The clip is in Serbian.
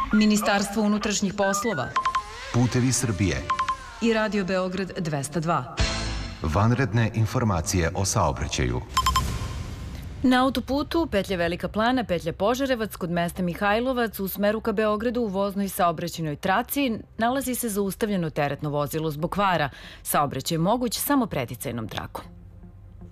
Ministarstvo unutrašnjih poslova Putevi Srbije i Radio Beograd 202. Vanredne informacije o saobraćaju. Na autoputu petlja Velika Plana, petlja Požarevac kod mesta Mihajlovac u smeru ka Beogradu u voznoj saobraćajnoj traci nalazi se zaustavljeno teretno vozilo zbog kvara. Saobraćaj je moguć samo preticajnom trakom.